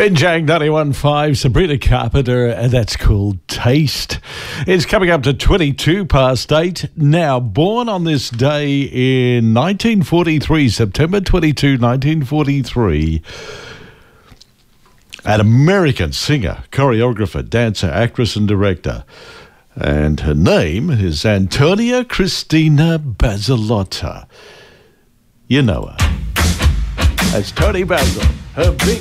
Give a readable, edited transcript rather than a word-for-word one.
Binjang 91.5, Sabrina Carpenter, and that's called Taste. It's coming up to 22 past 8. Now, born on this day in 1943, September 22, 1943, an American singer, choreographer, dancer, actress, and director. And her name is Antonia Cristina Basalotta. You know her. That's Toni Basil, her big